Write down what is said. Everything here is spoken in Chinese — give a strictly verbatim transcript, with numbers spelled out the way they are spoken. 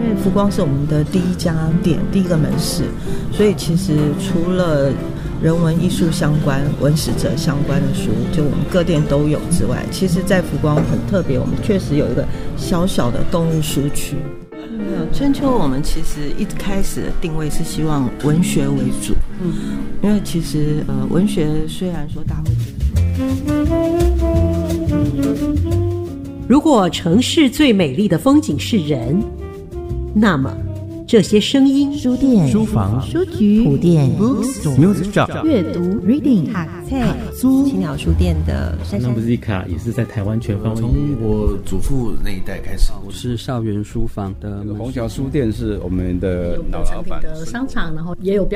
为福光是我们的第一家店，第一个门市，所以其实除了人文艺术相关、文史哲相关的书，就我们各店都有之外，其实在福光很特别，我们确实有一个小小的动物书区。春秋我们其实一开始的定位是希望文学为主，嗯，因为其实呃文学虽然说大家会觉得， 如果城市最美丽的风景是人，那么这些声音， 书店、 书房、 书局、谱店、 Books Music Shop、 阅读、Reading、 塔菜、 租、 青鸟书店的珊珊。 那不是卡也是在台湾全方位。 从我祖父那一代开始， 我是校园书房的虹桥书店是我们的老老板的商场，然后也有